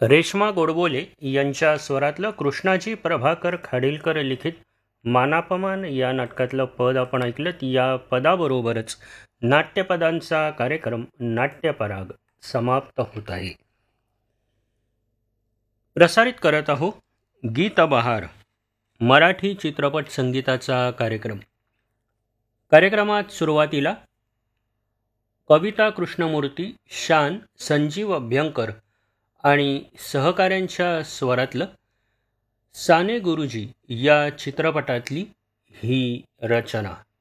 रेश्मा गोडबोले यांच्या स्वरातलं कृष्णाजी प्रभाकर खाडीलकर लिखित मानापमान या नाटकातलं पद आपण ऐकलं. या पदाबरोबरच नाट्यपदांचा कार्यक्रम नाट्यपराग समाप्त होत आहे. प्रसारित करत आहो गीतबहार मराठी चित्रपट संगीताचा कार्यक्रम. कार्यक्रमात सुरुवातीला कविता कृष्णमूर्ती, शान, संजीव अभ्यंकर आणि सहकाऱ्यांच्या स्वरातलं साने गुरुजी या चित्रपटातली ही रचना.